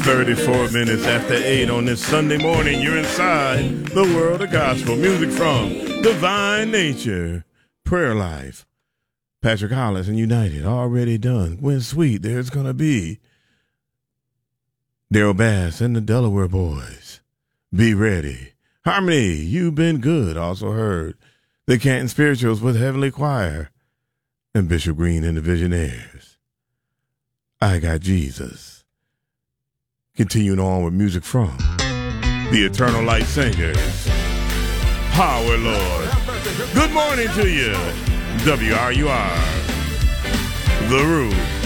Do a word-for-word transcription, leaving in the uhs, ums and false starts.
thirty-four minutes after eight on this Sunday morning, you're inside the world of gospel music from Divine Nature, Prayer Life, Patrick Hollis and United, already done. When Sweet, there's gonna be Daryl Bass and the Delaware Boys. Be ready. Harmony, You've Been Good, also heard. The Canton Spirituals with Heavenly Choir and Bishop Green and the Visionaires. I Got Jesus. Continuing on with music from the Eternal Light Singers. Power Lord. Good morning to you. W R U R. The Roof.